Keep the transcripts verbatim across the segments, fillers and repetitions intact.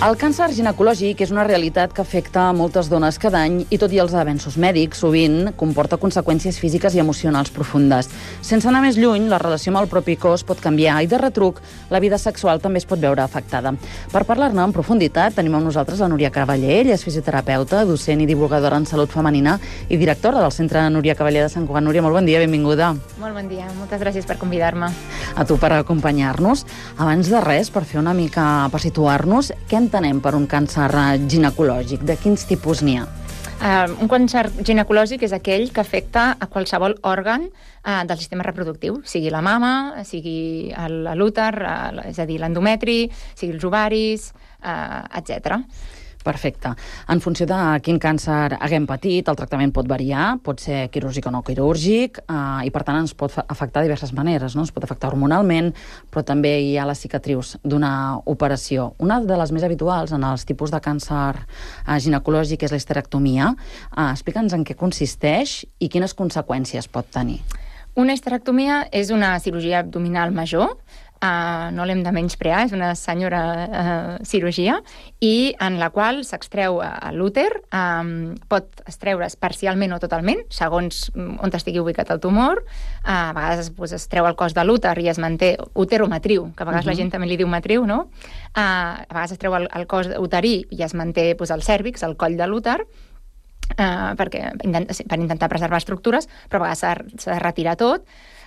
El càncer ginecològic és una realitat que afecta moltes dones cada any i, tot i els avenços mèdics, sovint comporta conseqüències físiques i emocionals profundes. Sense anar més lluny, la relació amb el propi cos pot canviar i, de retruc, la vida sexual també es pot veure afectada. Per parlar-ne en profunditat, tenim amb nosaltres la Núria Cavallé. Ella és fisioterapeuta, docent i divulgadora en salut femenina i directora del Centre Núria Cavallé de Sant Cugat. Núria, molt bon dia, benvinguda. Molt bon dia, moltes gràcies per convidar-me. A tu per acompanyar-nos. Abans de res, per fer una mica, per situar-nos, què entenem per un càncer ginecològic? De quins tipus n'hi ha? Uh, un càncer ginecològic és aquell que afecta a qualsevol òrgan uh, del sistema reproductiu, sigui la mama, sigui l'úter, uh, és a dir, l'endometri, sigui els ovaris, uh, etcètera. Perfecte. En funció de quin càncer haguem patit, el tractament pot variar, pot ser quirúrgic o no quirúrgic, eh, i per tant ens pot afectar de diverses maneres, no? Es pot afectar hormonalment, però també hi ha les cicatrius d'una operació. Una de les més habituals en els tipus de càncer eh, ginecològic és l'histerectomia. Eh, Explica'ns en què consisteix i quines conseqüències pot tenir. Una histerectomia és una cirurgia abdominal major. Uh, no l'hem de menysprear, és una senyora uh, cirurgia, i en la qual s'extreu uh, l'úter, um, pot extreure's parcialment o totalment, segons on estigui ubicat el tumor. Uh, a vegades pues, es treu el cos de l'úter i es manté úter o matriu, que a vegades uh -huh. la gent també li diu matriu, no? Uh, a vegades es treu el, el cos uterí i es manté pues, el cèrvix, el coll de l'úter, uh, perquè, per intentar preservar estructures, però a vegades s'ha de retirar tot.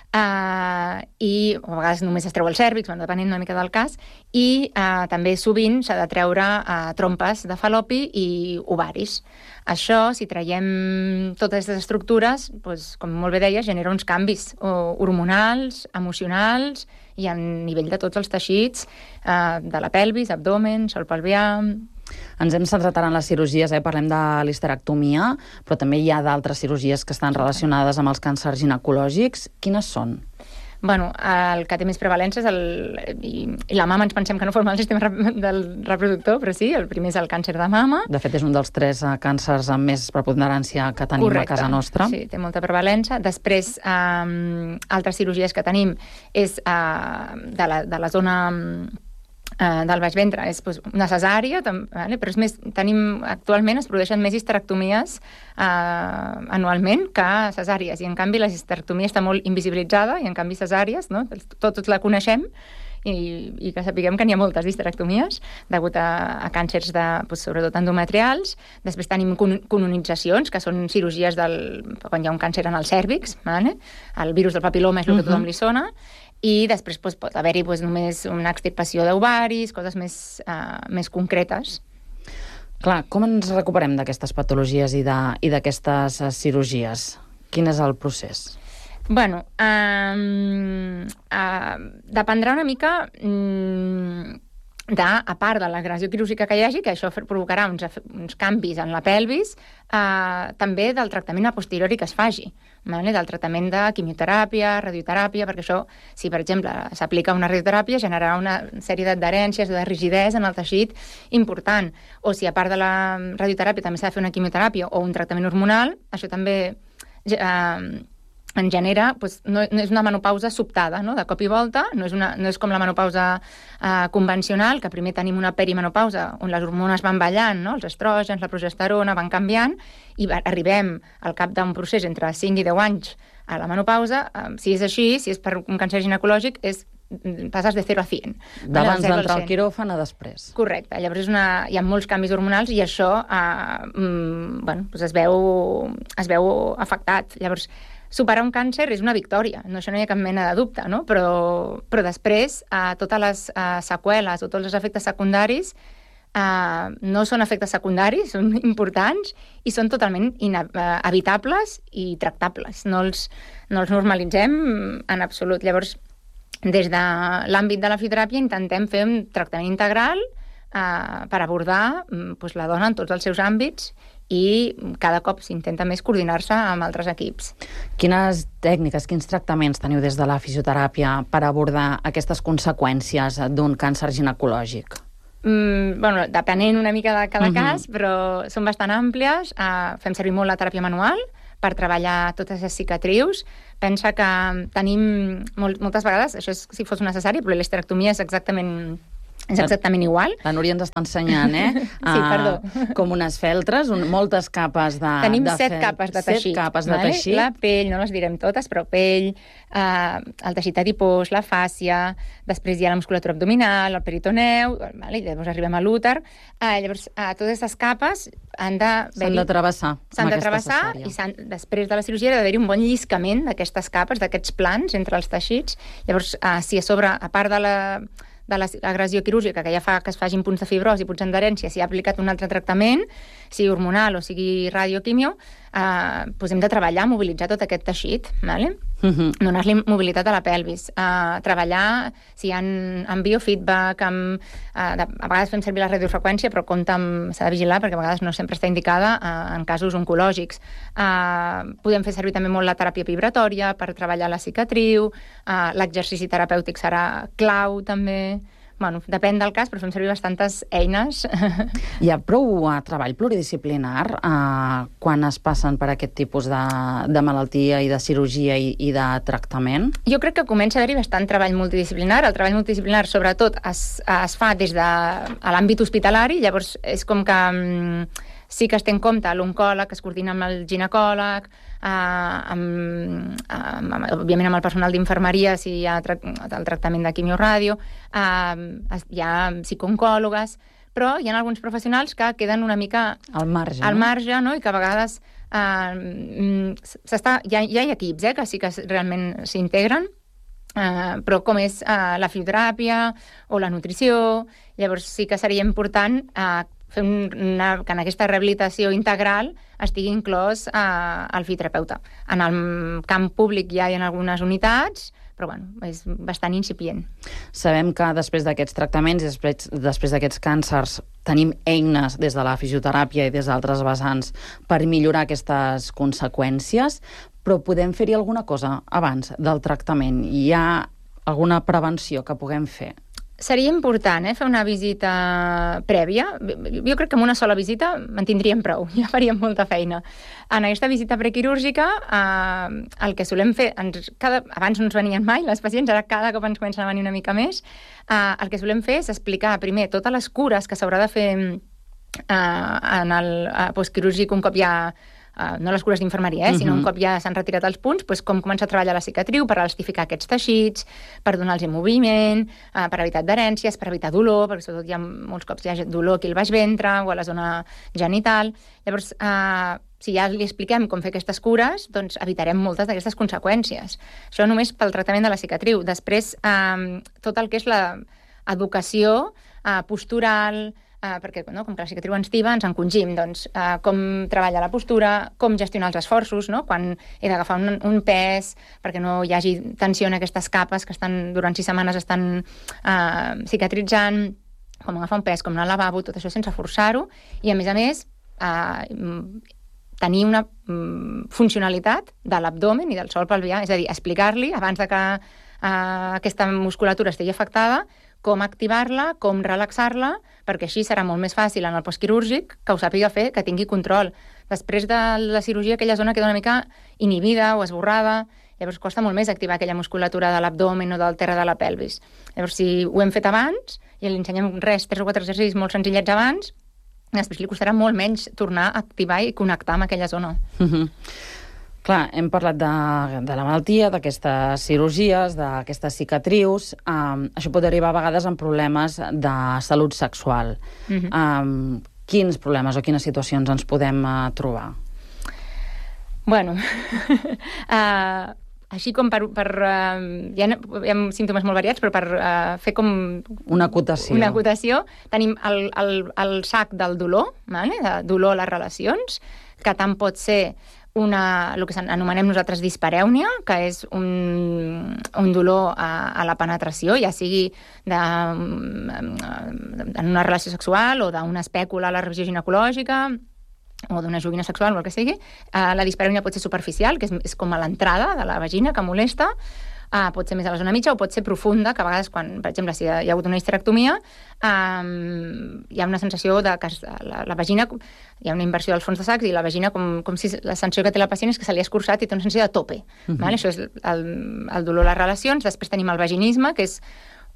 Uh, i a vegades només es treu el cèrvix, bueno, depenent una mica del cas, i uh, també sovint s'ha de treure uh, trompes de fal·lopi i ovaris. Això, si traiem totes aquestes estructures, doncs, com molt bé deies, genera uns canvis o, hormonals, emocionals i a nivell de tots els teixits, uh, de la pelvis, abdomen, sòl pelvià. Ens hem centrat ara en les cirurgies, eh? Parlem de l'histerectomia, però també hi ha d'altres cirurgies que estan relacionades amb els càncers ginecològics. Quines són? Bueno, el que té més prevalència és el... I, i la mama ens pensem que no forma el sistema rep del reproductor, però sí, el primer és el càncer de mama. De fet, és un dels tres uh, càncers amb més preponderància que tenim Correcte. A casa nostra. Sí, té molta prevalència. Després, um, altres cirurgies que tenim és uh, de, la, de la zona... Um, Uh, del baix ventre, és pues, una cesària, vale? Però és més, tenim, actualment es produeixen més histerectomies uh, anualment que cesàries, i en canvi la histerectomia està molt invisibilitzada, i en canvi cesàries, no? Tots, tots la coneixem, i, i que sapiguem que n'hi ha moltes histerectomies degut a, a càncers de, pues, sobretot endometrials. Després tenim colonitzacions, que són cirurgies del, quan hi ha un càncer en el cèrvix, vale? El virus del papiloma és el que uh -huh. tothom li sona. I després pues, pot haver-hi pues, només una extirpació d'ovaris, coses més, uh, més concretes. Clar, com ens recuperem d'aquestes patologies i d'aquestes uh, cirurgies? Quin és el procés? Bueno, um, uh, dependrà una mica... Um, de, a part de l'agressió quirúrgica que hi hagi, que això provocarà uns, uns canvis en la pelvis, eh, també del tractament a posteriori que es faci, vale? Del tractament de quimioteràpia, radioteràpia, perquè això, si per exemple s'aplica una radioteràpia, generarà una sèrie d'adherències o de rigidesa en el teixit important. O si a part de la radioteràpia també s'ha de fer una quimioteràpia o un tractament hormonal, això també... Eh, en genera, doncs, no, no és una menopausa sobtada, no? De cop i volta, no és, una, no és com la menopausa eh, convencional, que primer tenim una perimenopausa on les hormones van ballant, no? Els estrògens, la progesterona van canviant, i va, arribem al cap d'un procés entre cinc i deu anys a la menopausa. Eh, si és així, si és per un càncer ginecològic, és passes de zero a cent. D'abans d'entrar al quiròfan a després. Correcte. Llavors és una, hi ha molts canvis hormonals i això eh, mm, bueno, doncs es, veu, es veu afectat. Llavors, superar un càncer és una victòria, no, això no hi ha cap mena de dubte, no? Però, però després eh, totes les eh, seqüeles o tots els efectes secundaris eh, no són efectes secundaris, són importants i són totalment evitables i tractables. No els, no els normalitzem en absolut. Llavors, des de l'àmbit de la fisioteràpia intentem fer un tractament integral eh, per abordar pues, la dona en tots els seus àmbits, i cada cop s'intenta més coordinar-se amb altres equips. Quines tècniques, quins tractaments teniu des de la fisioteràpia per abordar aquestes conseqüències d'un càncer ginecològic? Mm, bueno, depenent una mica de cada uh-huh. cas, però són bastant àmplies. Uh, fem servir molt la teràpia manual per treballar totes les cicatrius. Pensa que tenim molt, moltes vegades, això és si fos necessari, però l'histerectomia és exactament És exactament igual. La Núria ens està ensenyant, eh? Sí, perdó. Com unes feltres, un, moltes capes de... Tenim de set fel... capes de teixit. Set capes de vale? teixit. La pell, no les direm totes, però pell, eh, el teixit adipós, la fàscia, després hi ha la musculatura abdominal, el peritoneu, vale? I llavors arribem a l'úter. Eh, llavors, eh, totes aquestes capes han de... S'han de travessar. S'han de travessar i després de la cirurgia ha d'haver-hi un bon lliscament d'aquestes capes, d'aquests plans entre els teixits. Llavors, eh, si a sobre, a part de la... de l'agressió quirúrgica, que ja fa que es facin punts de fibrosi, punts d'adherència, si ha aplicat un altre tractament, sigui hormonal o sigui radioquimio, eh, doncs hem de treballar, mobilitzar tot aquest teixit, ¿vale? Uh-huh. Donar-li mobilitat a la pelvis, eh, treballar si hi ha en biofeedback, amb, eh, de, a vegades fem servir la radiofreqüència, però compte amb, s'ha de vigilar perquè a vegades no sempre està indicada eh, en casos oncològics. Eh, podem fer servir també molt la teràpia vibratòria per treballar la cicatriu, eh, l'exercici terapèutic serà clau també. Bueno, depèn del cas, però fem servir bastantes eines. Hi ha prou uh, treball pluridisciplinar uh, quan es passen per aquest tipus de, de malaltia i de cirurgia i, i de tractament? Jo crec que comença a haver-hi bastant treball multidisciplinar. El treball multidisciplinar, sobretot, es, es fa des de l'àmbit hospitalari, llavors és com que um, sí que es té en compte l'oncòleg, que es coordina amb el ginecòleg, Uh, amb, amb, amb, òbviament amb el personal d'infermeria si hi ha tra el tractament de quimioradio, uh, hi ha psicooncòlogues, però hi ha alguns professionals que queden una mica al marge, al no? marge, no? I que a vegades uh, s'està, ja, ja hi ha equips eh, que sí que realment s'integren, uh, però com és uh, la fisioteràpia o la nutrició, llavors sí que seria important uh, fer una, que en aquesta rehabilitació integral estigui inclòs eh, el fisioterapeuta. En el camp públic ja hi ha algunes unitats, però bueno, és bastant incipient. Sabem que després d'aquests tractaments, després, després d'aquests càncers, tenim eines des de la fisioteràpia i des d'altres vessants per millorar aquestes conseqüències, però podem fer-hi alguna cosa abans del tractament? Hi ha alguna prevenció que puguem fer? Seria important eh, fer una visita prèvia. Jo crec que amb una sola visita en tindríem prou, ja faríem molta feina. En aquesta visita prequirúrgica, eh, el que solem fer, ens, cada, abans no ens venien mai les pacients, ara cada cop ens comencen a venir una mica més, eh, el que solem fer és explicar primer totes les cures que s'haurà de fer eh, en el eh, postquirúrgic un cop ja Uh, no les cures d'infermeria, eh, sinó uh-huh. un cop ja s'han retirat els punts, doncs com començar a treballar la cicatriu per elastificar aquests teixits, per donar-los moviment, uh, per evitar adherències, per evitar dolor, perquè sobretot hi ha molts cops hi ha dolor aquí al baix ventre o a la zona genital. Llavors, uh, si ja li expliquem com fer aquestes cures, doncs evitarem moltes d'aquestes conseqüències. Això només pel tractament de la cicatriu. Després, uh, tot el que és l'educació uh, postural, Uh, perquè no, com que la cicatriu ens tiba, ens encongim, doncs uh, com treballar la postura, com gestionar els esforços, no? Quan he d'agafar un, un pes perquè no hi hagi tensió en aquestes capes que estan durant sis setmanes estan uh, cicatritzant, com agafar un pes, com anar al lavabo, tot això sense forçar-ho, i a més a més uh, tenir una um, funcionalitat de l'abdomen i del sòl pelvià, és a dir, explicar-li abans de que uh, aquesta musculatura estigui afectada, com activar-la, com relaxar-la, perquè així serà molt més fàcil en el postquirúrgic que ho sàpiga fer, que tingui control. Després de la cirurgia aquella zona queda una mica inhibida o esborrada, llavors costa molt més activar aquella musculatura de l'abdomen o del terra de la pelvis. Llavors, si ho hem fet abans i li ensenyem res, tres o quatre exercicis molt senzillets abans, després li costarà molt menys tornar a activar i connectar amb aquella zona. Uh-huh. Clar, hem parlat de, de la malaltia, d'aquestes cirurgies, d'aquestes cicatrius. Um, això pot derivar a vegades en problemes de salut sexual. Uh-huh. um, quins problemes o quines situacions ens podem uh, trobar? Bueno, uh, així com per... per uh, hi, ha, hi ha símptomes molt variats, però per uh, fer com... Una acotació. Una acotació. Tenim el, el, el sac del dolor, vale? De dolor a les relacions, que tant pot ser una, el que anomenem nosaltres disparèunia, que és un, un dolor a, a la penetració, ja sigui de, en una relació sexual o d'una espècula a la revisió ginecològica o d'una joguina sexual o el que sigui. Uh, la disparèunia pot ser superficial, que és, és com a l'entrada de la vagina, que molesta. Uh, pot ser més a la zona mitja o pot ser profunda, que a vegades, quan, per exemple, si hi ha, hi ha hagut una histerectomia, um, hi ha una sensació de que la, la vagina, hi ha una inversió del fons de sacs i la vagina, com, com si la sensació que té la pacient és que se li ha escurçat i té una sensació de tope. Uh-huh. Vale? Això és el, el dolor a les relacions. Després tenim el vaginisme, que és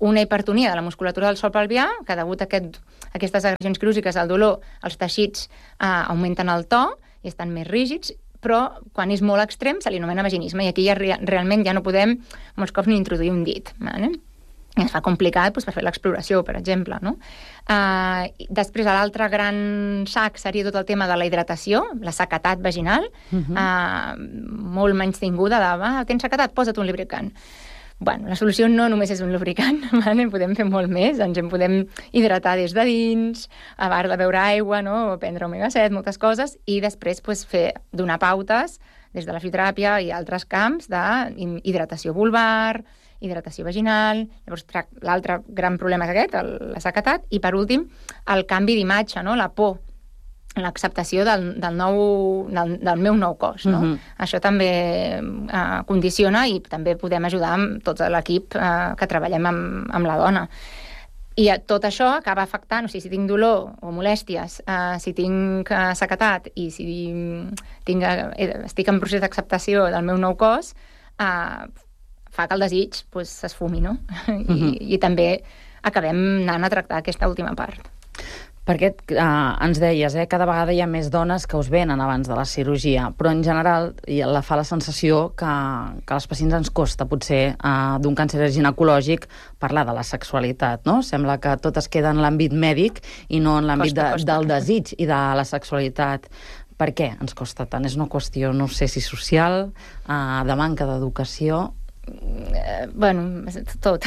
una hipertonia de la musculatura del sòl pelvià, que degut a aquest, aquestes agressions quirúrgiques al dolor, els teixits eh, augmenten el to i estan més rígids, però quan és molt extrem se li anomena vaginisme, i aquí ja realment ja no podem molts cops ni introduir un dit. Vale? Es fa complicat doncs, per fer l'exploració, per exemple. No? Uh, després, l'altre gran sac seria tot el tema de la hidratació, la sequetat vaginal, uh-huh. uh, molt menys tinguda de, ah, tens sequetat, posa't un lubricant. Bueno, la solució no només és un lubricant, vale? Podem fer molt més, ens en podem hidratar des de dins, a part de beure aigua, no? Prendre omega set, moltes coses, i després pues, fer donar pautes des de la fisioteràpia i altres camps d'hidratació vulvar, hidratació vaginal. Llavors, l'altre gran problema és aquest, el, la sequetat, i per últim, el canvi d'imatge, no? La por, l'acceptació del, del, nou, del, del meu nou cos. No? Uh-huh. Això també eh, condiciona i també podem ajudar amb tot l'equip eh, que treballem amb, amb la dona. I tot això acaba afectant, o sigui, si tinc dolor o molèsties, eh, si tinc eh, sequetat i si tinc, eh, estic en procés d'acceptació del meu nou cos, eh, fa que el desig pues, s'esfumi, no? I, uh-huh. I també acabem anant a tractar aquesta última part. Perquè eh, ens deies, eh, cada vegada hi ha més dones que us venen abans de la cirurgia, però en general la fa la sensació que, que als pacients ens costa, potser, eh, d'un càncer ginecològic, parlar de la sexualitat, no? Sembla que tot es queda en l'àmbit mèdic i no en l'àmbit de, del desig i de la sexualitat. Per què ens costa tant? És una qüestió, no sé si social, eh, de manca d'educació... Uh, bueno, tot.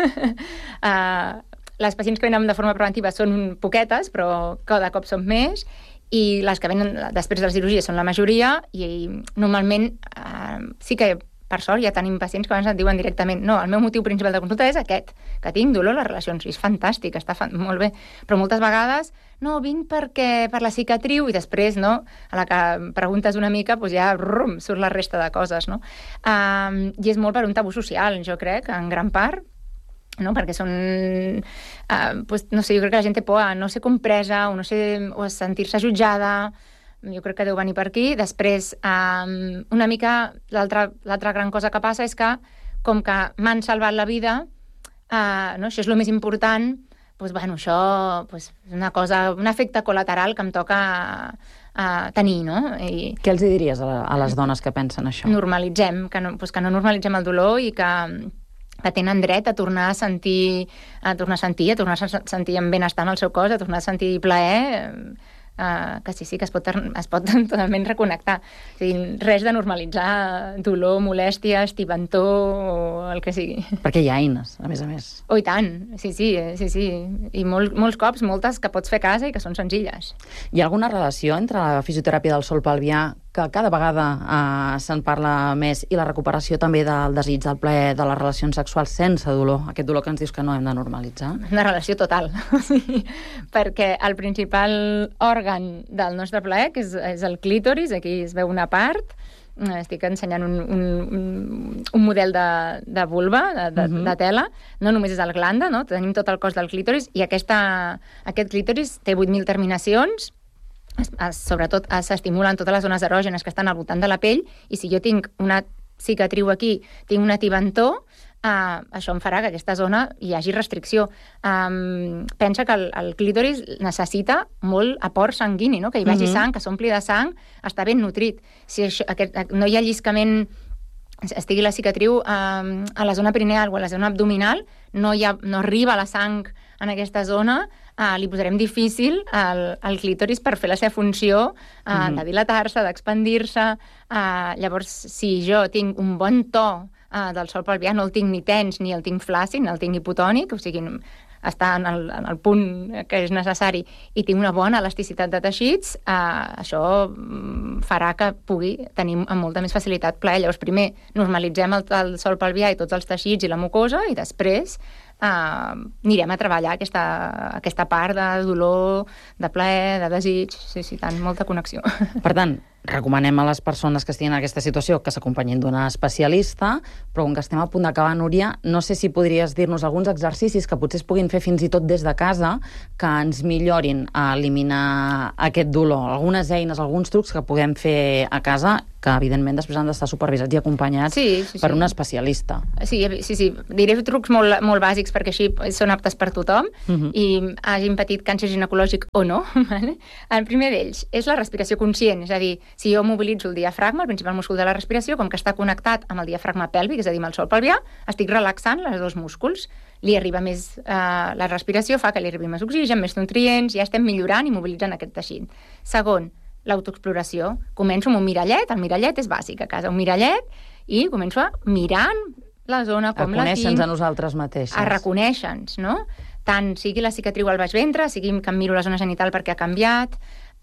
uh, les pacients que venen de forma preventiva són poquetes, però cada cop són més, i les que venen després de la cirurgia són la majoria, i normalment uh, sí que per sort ja tenim pacients que abans et diuen directament no, el meu motiu principal de consulta és aquest, que tinc dolor a les relacions, i és fantàstic, està fan... molt bé, però moltes vegades no, vinc perquè per la cicatriu, i després, no, a la que preguntes una mica, doncs ja rum, surt la resta de coses, no? Um, I és molt per un tabú social, jo crec, en gran part, no? Perquè són... Uh, pues, no sé, jo crec que la gent té por a no ser compresa, o no ser, o a sentir-se jutjada. Jo crec que deu venir per aquí. Després, um, una mica, l'altra gran cosa que passa és que, com que m'han salvat la vida, uh, no? Això és el més important, doncs, bueno, això pues, és una cosa, un efecte col·lateral que em toca uh, tenir, no? I què els diries a, a les dones que pensen això? Normalitzem, que no, pues, que no normalitzem el dolor i que, que tenen dret a tornar a sentir, a tornar a sentir, a tornar a sentir amb benestar en el seu cos, a tornar a sentir plaer, Uh, que sí, sí, que es pot, es pot totalment reconnectar. O sigui, res de normalitzar dolor, molèsties, tibantor o el que sigui. Perquè hi ha eines, a més a més. Oh, i tant, sí, sí, sí, sí. I molt, molts cops, moltes que pots fer a casa i que són senzilles. Hi ha alguna relació entre la fisioteràpia del sòl pelvià, que cada vegada uh, se'n parla més, i la recuperació també del desig, del plaer, de les relacions sexuals sense dolor, aquest dolor que ens dius que no hem de normalitzar? Una relació total, perquè el principal òrgan del nostre plaer, que és, és el clítoris, aquí es veu una part, estic ensenyant un, un, un, un model de, de vulva, de, de, uh-huh. de tela, no només és el glanda, no? Tenim tot el cos del clítoris, i aquesta, aquest clítoris té vuit mil terminacions, Es, es, sobretot s'estimulen totes les zones erògenes que estan al voltant de la pell, i si jo tinc una cicatriu aquí, tinc una tibantor, uh, això em farà que aquesta zona hi hagi restricció. Um, pensa que el, el clítoris necessita molt aport sanguini, no? Que hi vagi uh-huh. sang, que s'ompli de sang, està ben nutrit. Si això, aquest, no hi ha lliscament, estigui la cicatriu um, a la zona perineal o a la zona abdominal, no, hi ha, no arriba la sang en aquesta zona, Uh, li posarem difícil al, al clítoris per fer la seva funció uh, mm-hmm. de dilatar-se, d'expandir-se. Uh, llavors, si jo tinc un bon to uh, del sòl pelvià, no el tinc ni tens ni el tinc flàcid, ni el tinc hipotònic, o sigui, està en el, en el punt que és necessari, i tinc una bona elasticitat de teixits, uh, això farà que pugui tenir amb molta més facilitat plaer. Llavors, primer, normalitzem el, el sòl pelvià i tots els teixits i la mucosa, i després Uh, anirem a treballar aquesta, aquesta part de dolor, de plaer, de desig, sí, sí, tant, molta connexió. Per tant, recomanem a les persones que estiguin en aquesta situació que s'acompanyin d'una especialista, però com que estem a punt d'acabar, Núria, no sé si podries dir-nos alguns exercicis que potser es puguin fer fins i tot des de casa que ens millorin a eliminar aquest dolor. Algunes eines, alguns trucs que puguem fer a casa que, evidentment, després han d'estar supervisats i acompanyats sí, sí, sí. per un especialista. Sí, sí, sí. Diré trucs molt, molt bàsics perquè així són aptes per tothom uh-huh. i hagin patit càncer ginecològic o no. Vale? El primer d'ells és la respiració conscient, és a dir, si jo mobilitzo el diafragma, el principal múscul de la respiració, com que està connectat amb el diafragma pèlvic, és a dir, amb el sòl pelvià, estic relaxant els dos músculs. Li arriba més... Eh, la respiració fa que li arribi més oxigen, més nutrients, ja estem millorant i mobilitzant aquest teixit. Segon, l'autoexploració. Començo amb un mirallet, el mirallet és bàsic a casa, un mirallet, i començo a mirant la zona, com la tinc. A conèixer-nos a nosaltres mateixes. A reconèixer-nos, no? Tant sigui la cicatriu al baix ventre, sigui que em miro la zona genital perquè ha canviat,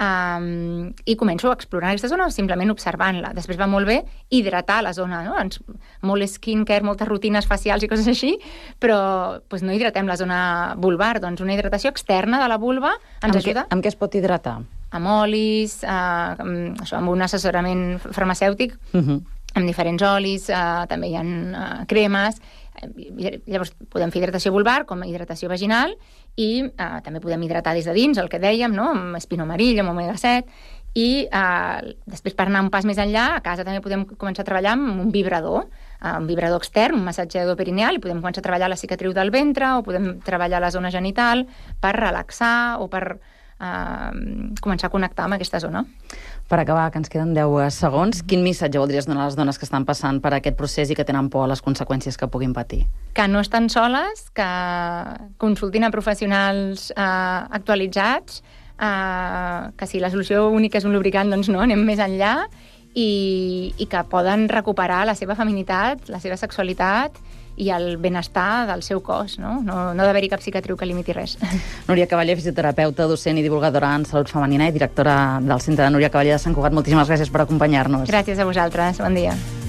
um, i començo a explorar aquesta zona simplement observant-la. Després va molt bé hidratar la zona, no? Ens, molt skincare, moltes rutines facials i coses així, però pues, no hidratem la zona vulvar, doncs una hidratació externa de la vulva ens amb ajuda. Què, amb què es pot hidratar? Amb olis, eh, amb, això, amb un assessorament farmacèutic, uh-huh. amb diferents olis, eh, també hi ha eh, cremes. Llavors podem fer hidratació vulvar com a hidratació vaginal i eh, també podem hidratar des de dins, el que dèiem, no? Amb espinomaril, amb omega set, i eh, després per anar un pas més enllà, a casa també podem començar a treballar amb un vibrador, eh, un vibrador extern, un massatjador perineal, i podem començar a treballar la cicatriu del ventre o podem treballar la zona genital per relaxar o per Uh, començar a connectar amb aquesta zona. Per acabar, que ens queden deu segons, quin missatge voldries donar a les dones que estan passant per aquest procés i que tenen por a les conseqüències que puguin patir? Que no estan soles, que consultin a professionals uh, actualitzats, uh, que si la solució única és un lubricant, doncs no, anem més enllà, i, i que poden recuperar la seva feminitat, la seva sexualitat i el benestar del seu cos, no? No, no d'haver-hi cap cicatriu que limiti res. Núria Cavaller, fisioterapeuta, docent i divulgadora en salut femenina i directora del Centre de Núria Cavaller de Sant Cugat, moltíssimes gràcies per acompanyar-nos. Gràcies a vosaltres, bon dia.